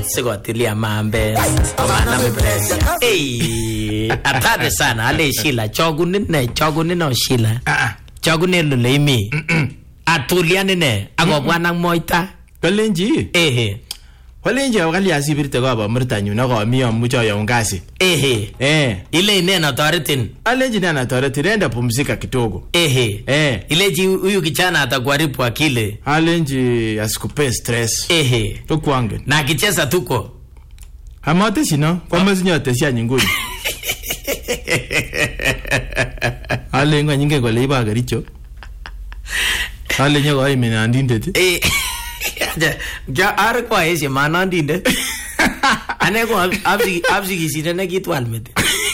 sikotilia mambe maname pressure. Atade sana ale Sheila chogunine Sheila. Chogune lule imi. Atuliane ne agobwa nang moita. Kalenji. Walenji wakali asibirte kwa ba murtanyu na kwa mi amucho ya ungasi. Ile ine na toretin. Alenji na toretin enda pumzika kidogo. Ile ji huyu kijana atakuharibu akili. Alenji asikupe stress. Tukwange. Na kicheza tuko. Hamate sino kwa mazinyote sia nyinguni. Alenga nyinge kwa leiba garicho. Alenga kwa ime na ndindete. Ja arko ese manandinde. Ane ko absi kisire na kitwal mete.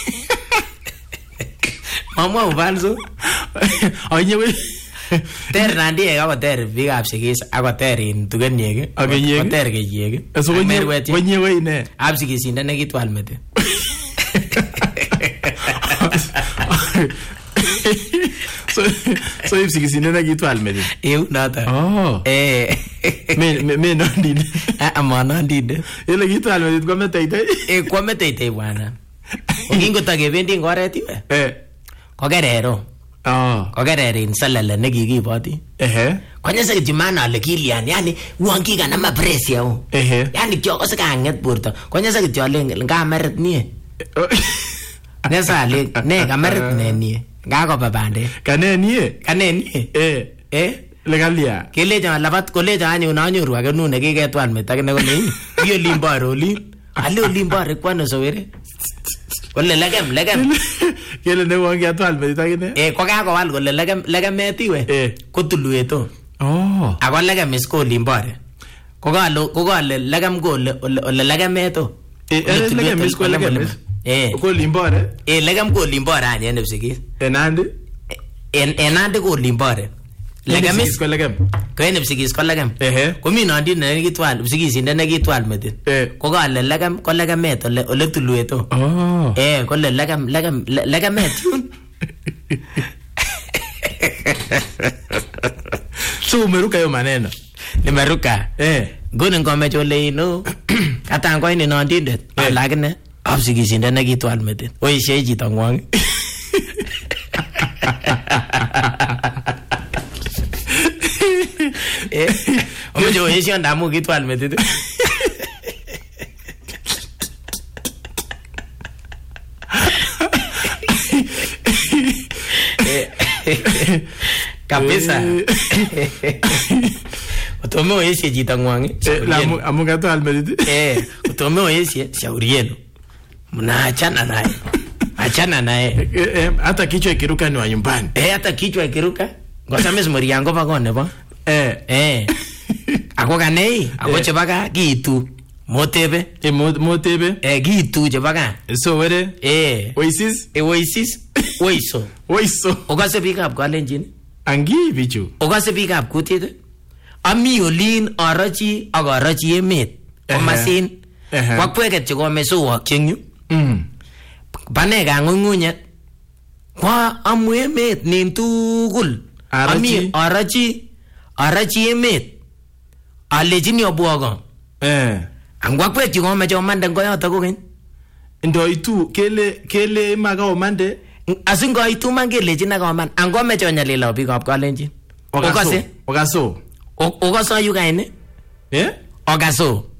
Mama ubanzo. Onyewe ter nandie ka ter big absi kis akoter in tugeniege. Akoter kejege. Eso onyewe ine. Absi kisinde na kitwal mete. So if sikisine na kitwal mete. Nata. Me nandinde. Amanandinde. Ile kitwal mete kwa meteite. Kwa meteite bwana. Ukingo tagebendi ngoret iwe. Kogerero. Kogererin salale nekikiboti. Konyese kijimana ale kilian yani uangika na mapresya o. Yani kyokose kanget borto. Konyese kityole ngameret nie. Nesale ne kameret ne nie. Ngako babande. Kane nie. Legalia. Keleja labat koleja ani unanyoru age nune kiketwal metake ne kole. Iyo limbaro oli. Ale olimbare kwano sowere. Kole legem. Kele ne wangi atwal metake ne. Ko kakowal kole legem metiwe. Kotulueto. Ako legem is ko limbare. Kokale legem ko ole legem meto. Legem is ko legem. Ko limbare. Legem ko limbare ani ene psikis. Enandi. Enandi ko limbare. Legem is ko legem. Ko ene psikis ko legem. Ko mi nandi ne kitwal psikis inde ne kitwal metit. Kokale legem ko legem meto ole tulueto. Kole legem metun. So umeruka yo maneno. Nimeruka. Ngoni ngome chole ino. Kata ngo ini nandindet. Lakini absikisinde ne kitwal metit. Oishe chito ngwang. Omeche oishe ndamu kitwal metit. Kabisa. Utome oishe chito ngwang. Amugato almetit. Utome oishe shauri yenu. Achana naye. Hata kichwa ikiruka ni wa nyumbani. Hata kichwa ikiruka. Ngoja mesmori yango bagone ba. Ako kanei, ako chebaka gitu. Motebe. Motebe. Gitu chebaka. So were. Oasis. Oasis. Oiso. Okase pick up Kalenjin. Angi bichu. Okase pick up kutit. Ami olin arachi agarachi emet. Omasin. Wakweket chego mesuwak chenyu. Bane ka ngungunyet. Kwa amu emet nin tugul. Ami arachi emet. Alejini obwogo. Angwakwet chego mecho mande ngoyoto kokeny. Ndoitu kele maga omande. Asingoitu mangeleji na goman. Angomecho nyalila bikap Kalenjin. Okaso. Okaso yukaine? Okaso.